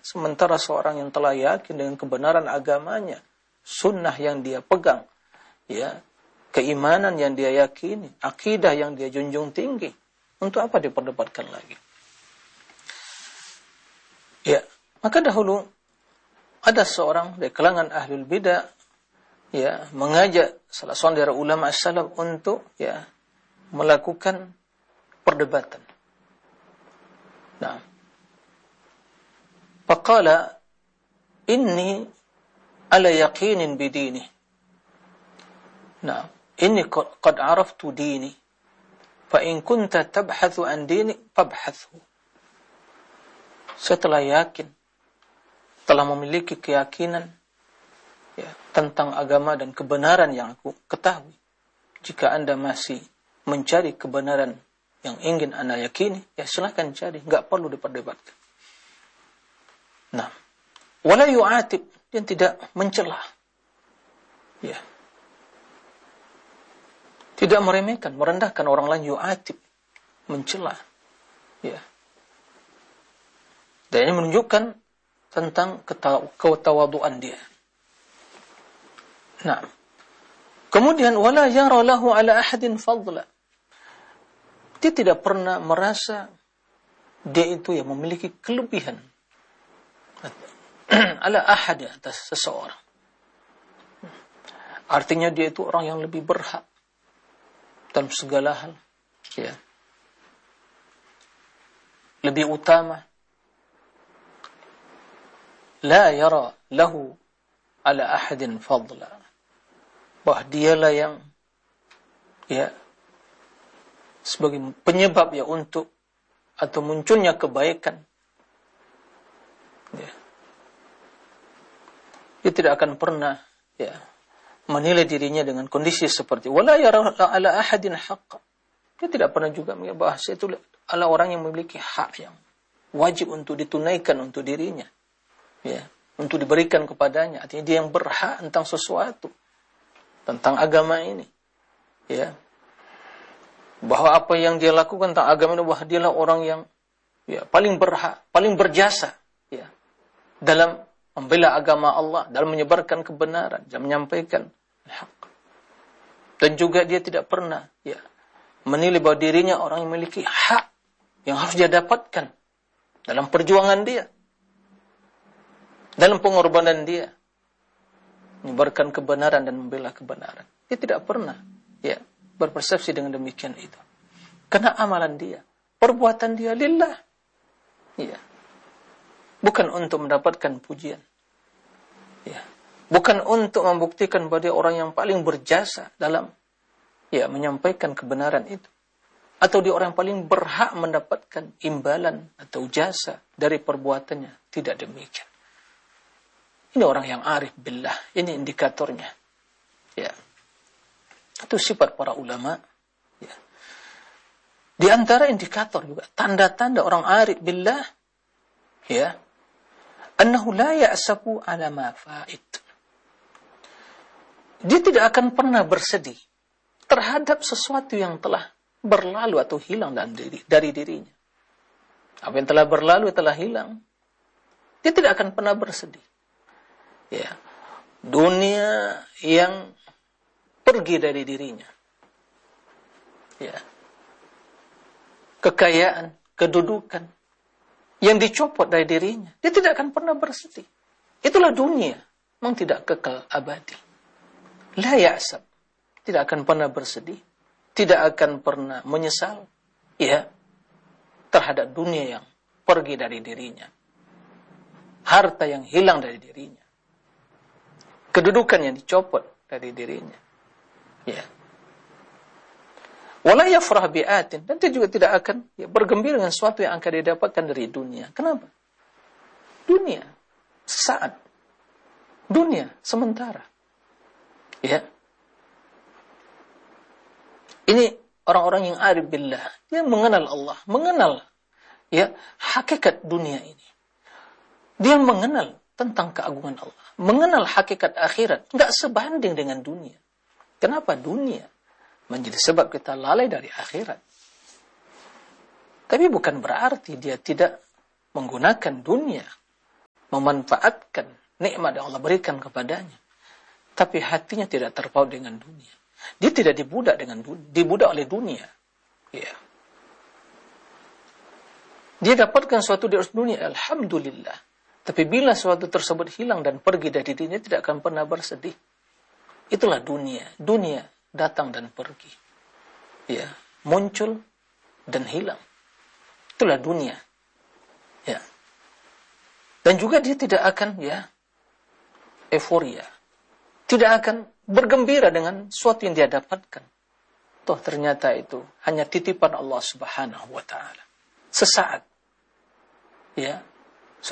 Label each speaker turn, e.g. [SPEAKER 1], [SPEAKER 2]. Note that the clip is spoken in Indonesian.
[SPEAKER 1] Sementara seorang yang telah yakin dengan kebenaran agamanya, sunnah yang dia pegang, ya, keimanan yang dia yakini, akidah yang dia junjung tinggi, untuk apa diperdebatkan lagi? Ya, maka dahulu ada seorang dari kalangan ahlul bidah, ya, mengajak salah seorang dari ulama as-salaf untuk, ya, melakukan perdebatan. Nah, faqala inni ala yaqinin bidini. Nah, inni qad araftu dini, fa in kunta tabhathu an dini fabhathu. Setelah yakin, telah memiliki keyakinan, ya, tentang agama dan kebenaran yang aku ketahui. Jika Anda masih mencari kebenaran yang ingin Anda yakini, ya silakan cari, enggak perlu diperdebatkan. Nah, wala yu'atib, dia tidak mencela. Ya. Tidak meremehkan, merendahkan orang lain, yu'atib, mencela. Ya. Dan ini menunjukkan tentang ketawaduan dia. Nah, kemudian wala yara lahu ala ahadin fadla. Dia tidak pernah merasa dia itu yang memiliki kelebihan ala ahad, atas seseorang. Artinya dia itu orang yang lebih berhak dalam segala hal, ya. Lebih utama. La yara lahu ala ahadin fadla. Bahwa dialah yang, ya, sebagai penyebab, ya, untuk atau munculnya kebaikan. Ya. Dia tidak akan pernah, ya, menilai dirinya dengan kondisi seperti wala yara ala ahadin haqqa. Dia tidak pernah juga bahwa itu adalah orang yang memiliki hak yang wajib untuk ditunaikan untuk dirinya, ya, untuk diberikan kepadanya. Artinya dia yang berhak tentang sesuatu, tentang agama ini, ya, bahwa apa yang dia lakukan tentang agama ini, bahwa dialah orang yang, ya, paling berhak, paling berjasa, ya, dalam membela agama Allah, dalam menyebarkan kebenaran, dalam menyampaikan hak. Dan juga dia tidak pernah, ya, menilai bahwa dirinya orang yang memiliki hak yang harus dia dapatkan dalam perjuangan dia, dalam pengorbanan dia, menyebarkan kebenaran dan membela kebenaran. Dia tidak pernah, ya, berpersepsi dengan demikian itu. Karena amalan dia, perbuatan dia lillah, ya, bukan untuk mendapatkan pujian, ya, bukan untuk membuktikan bahwa dia orang yang paling berjasa dalam, ya, menyampaikan kebenaran itu, atau dia orang yang paling berhak mendapatkan imbalan atau jasa dari perbuatannya. Tidak demikian. Ini orang yang arif billah. Ini indikatornya, ya. Itu sifat para ulama, ya. Di antara indikator juga, tanda-tanda orang arif billah, ya, annahu la ya'safu ala ma fa'id. Dia tidak akan pernah bersedih terhadap sesuatu yang telah berlalu atau hilang dari dirinya. Apa yang telah berlalu, telah hilang, dia tidak akan pernah bersedih. Ya, dunia yang pergi dari dirinya, ya, kekayaan, kedudukan yang dicopot dari dirinya, dia tidak akan pernah bersedih. Itulah dunia, memang tidak kekal abadi. La ya'sab, tidak akan pernah bersedih, tidak akan pernah menyesal, ya, terhadap dunia yang pergi dari dirinya, harta yang hilang dari dirinya, kedudukan yang dicopot dari dirinya, ya. Wala yafrah bi'atin, dan dia juga tidak akan, ya, bergembira dengan sesuatu yang akan didapatkan dari dunia. Kenapa? Dunia sesaat, dunia sementara, ya. Ini orang-orang yang arif billah, dia mengenal Allah, mengenal, ya, hakikat dunia ini. Dia mengenal tentang keagungan Allah, mengenal hakikat akhirat, enggak sebanding dengan dunia. Kenapa? Dunia menjadi sebab kita lalai dari akhirat. Tapi bukan berarti dia tidak menggunakan dunia memanfaatkan nikmat yang Allah berikan kepadanya, tapi hatinya tidak terpaut dengan dunia. Dia tidak dibudak oleh dunia. Ya. Dia dapatkan suatu di dunia, alhamdulillah. Tapi bila suatu tersebut hilang dan pergi dari dirinya, tidak akan pernah bersedih. Itulah dunia. Dunia datang dan pergi. Ya, muncul dan hilang. Itulah dunia. Ya. Dan juga dia tidak akan euforia. Tidak akan bergembira dengan sesuatu yang dia dapatkan. Toh ternyata itu hanya titipan Allah Subhanahu wa taala. Sesaat. Ya,